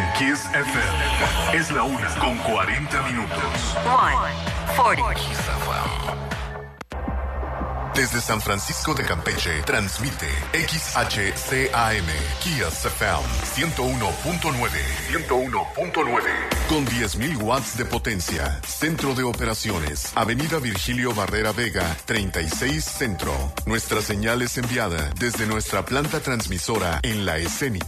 Kiss FM. Es la 1:40. 1:40. Desde San Francisco de Campeche, transmite XHCAM, Kiss FM 101.9. 101.9. Con 10.000 watts de potencia. Centro de operaciones. Avenida Virgilio Barrera Vega, 36 Centro. Nuestra señal es enviada desde nuestra planta transmisora en La Escénica.